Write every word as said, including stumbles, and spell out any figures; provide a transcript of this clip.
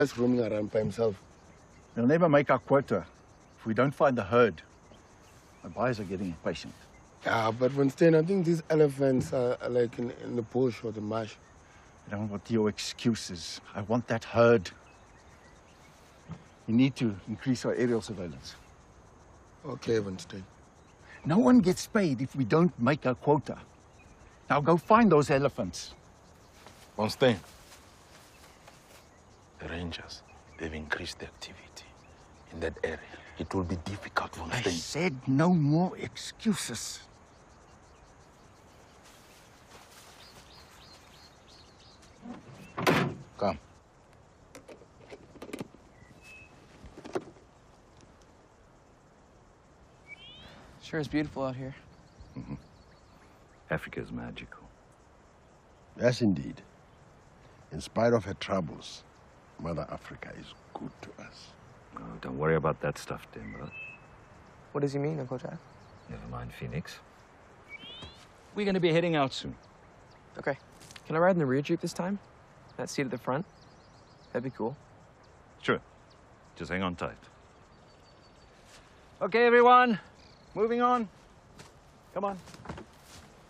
Just roaming around by himself. We'll never make our quota if we don't find the herd. My buyers are getting impatient. Yeah, but Winston, I think these elephants are, are like in, in the bush or the marsh. I don't want your excuses. I want that herd. We need to increase our aerial surveillance. Okay, Winston. No one gets paid if we don't make our quota. Now go find those elephants. Winston, the Rangers, they've increased the activity in that area. It will be difficult, Winston. I said no more excuses. Come. Sure is beautiful out here. Mm-hmm. Africa is magical. Yes, indeed. In spite of her troubles, Mother Africa is good to us. Oh, don't worry about that stuff, Timber. What does he mean, Uncle Jack? Never mind, Phoenix. We're going to be heading out soon. Okay. Can I ride in the rear Jeep this time? That seat at the front? That'd be cool. Sure. Just hang on tight. Okay, everyone. Moving on. Come on.